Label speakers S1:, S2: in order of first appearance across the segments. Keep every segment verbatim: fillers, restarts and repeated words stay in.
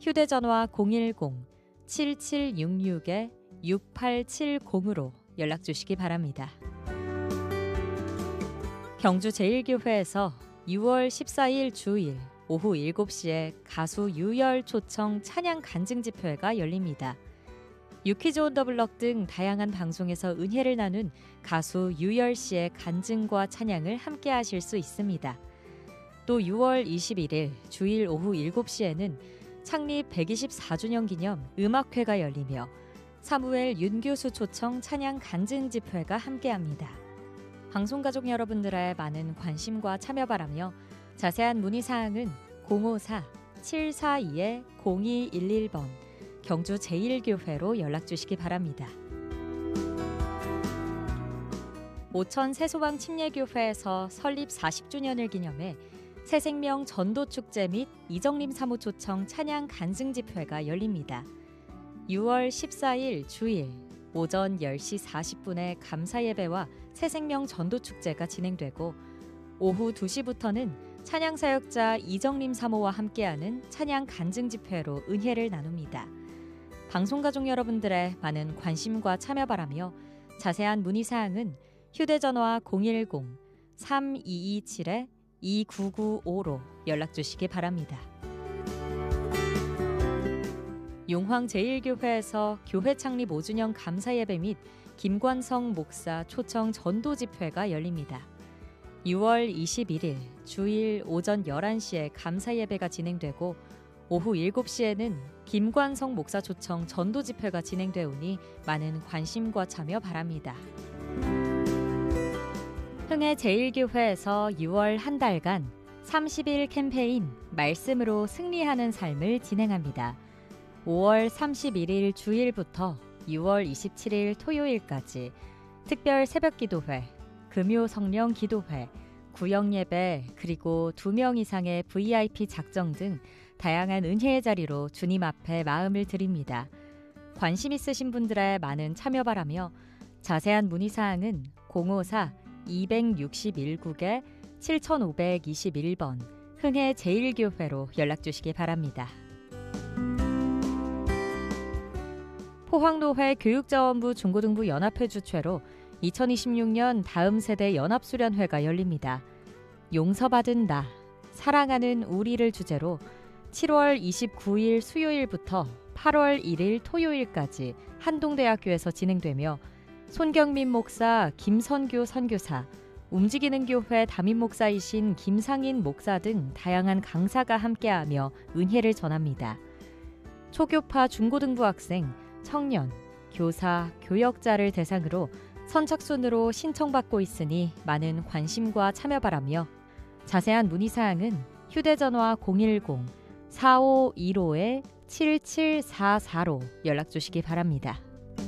S1: 휴대전화 공일공 칠칠육육 육팔칠공으로 연락 주시기 바랍니다. 경주제일교회에서 유월 십사일 주일 오후 일곱 시에 가수 유열 초청 찬양 간증 집회가 열립니다. 유키즈 온 더 블럭 등 다양한 방송에서 은혜를 나눈 가수 유열 씨의 간증과 찬양을 함께 하실 수 있습니다. 또 유월 이십일일 주일 오후 일곱 시에는 창립 백이십사 주년 기념 음악회가 열리며 사무엘 윤 교수 초청 찬양 간증 집회가 함께합니다. 방송가족 여러분들의 많은 관심과 참여 바라며 자세한 문의사항은 공오사 칠사이 공이일일 번 경주 제일교회로 연락주시기 바랍니다. 오천 새소방 침례교회에서 설립 사십 주년을 기념해 새생명 전도축제 및 이정림 사무 초청 찬양 간증 집회가 열립니다. 유월 십사일 주일 오전 열 시 사십 분에 감사예배와 새생명 전도축제가 진행되고 오후 두 시부터는 찬양사역자 이정림 사모와 함께하는 찬양 간증 집회로 은혜를 나눕니다. 방송가족 여러분들의 많은 관심과 참여 바라며 자세한 문의사항은 휴대전화 공일공 삼이이칠 이구구오로 연락주시기 바랍니다. 용황제일교회에서 교회 창립 오 주년 감사예배 및 김관성 목사 초청 전도집회가 열립니다. 유월 이십일일 주일 오전 열한 시에 감사예배가 진행되고 오후 일곱 시에는 김관성 목사 초청 전도집회가 진행되오니 많은 관심과 참여 바랍니다. 흥해제일교회에서 유월 한 달간 삼십 일 캠페인 말씀으로 승리하는 삶을 진행합니다. 오월 삼십일일 주일부터 유월 이십칠일 토요일까지 특별 새벽기도회, 금요 성령 기도회, 구역예배 그리고 두 명 이상의 브이아이피 작정 등 다양한 은혜의 자리로 주님 앞에 마음을 드립니다. 관심 있으신 분들의 많은 참여 바라며 자세한 문의사항은 공오사 이육일국에 칠오이일 번 흥해제일교회로 연락주시기 바랍니다. 포항노회 교육자원부 중고등부 연합회 주최로 이천이십육 년 다음 세대 연합수련회가 열립니다. 용서받은 나, 사랑하는 우리를 주제로 칠월 이십구일 수요일부터 팔월 일일 토요일까지 한동대학교에서 진행되며 손경민 목사, 김선교 선교사, 움직이는 교회 담임 목사이신 김상인 목사 등 다양한 강사가 함께하며 은혜를 전합니다. 초교파 중고등부 학생, 청년, 교사, 교역자를 대상으로 선착순으로 신청받고 있으니 많은 관심과 참여 바라며 자세한 문의사항은 휴대전화 공일공 사오일오 칠칠사사로 연락주시기 바랍니다.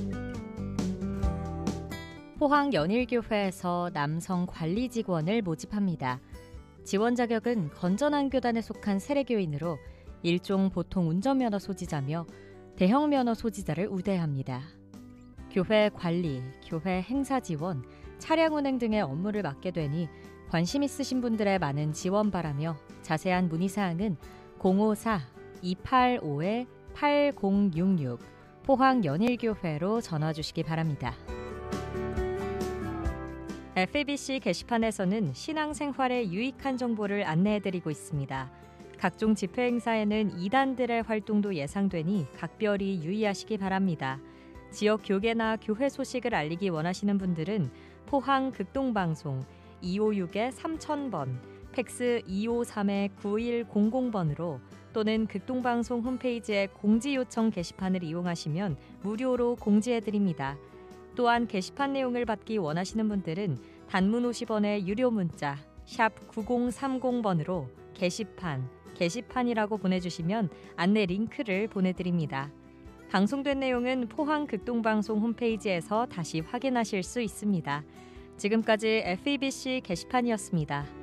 S1: 포항 연일교회에서 남성 관리 직원을 모집합니다. 지원 자격은 건전한 교단에 속한 세례교인으로 일종 보통 운전면허 소지자며 대형 면허 소지자를 우대합니다. 교회 관리, 교회 행사 지원, 차량 운행 등의 업무를 맡게 되니 관심 있으신 분들의 많은 지원 바라며 자세한 문의사항은 공오사 이팔오 팔공육육 포항 연일교회로 전화 주시기 바랍니다. 에프에이비씨 게시판에서는 신앙생활에 유익한 정보를 안내해드리고 있습니다. 각종 집회 행사에는 이단들의 활동도 예상되니 각별히 유의하시기 바랍니다. 지역 교계나 교회 소식을 알리기 원하시는 분들은 포항 극동방송 이오육 삼천 번, 팩스 이오삼 구일공공 번으로 또는 극동방송 홈페이지의 공지요청 게시판을 이용하시면 무료로 공지해드립니다. 또한 게시판 내용을 받기 원하시는 분들은 단문 오십 원의 유료 문자 샵 구공삼공 번으로 게시판, 게시판이라고 보내주시면 안내 링크를 보내드립니다. 방송된 내용은 포항 극동방송 홈페이지에서 다시 확인하실 수 있습니다. 지금까지 에프이비씨 게시판이었습니다.